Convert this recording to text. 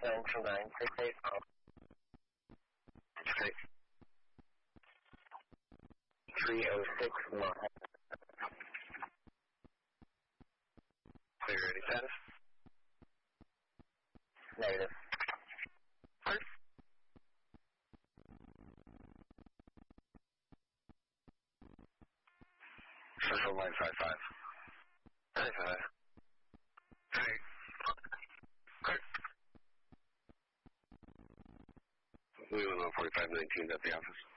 72968. State. 306 mile. Clear any status? Negative. Clear. Central line 55. 55. Hey. Clear. We will know 4519 at the office.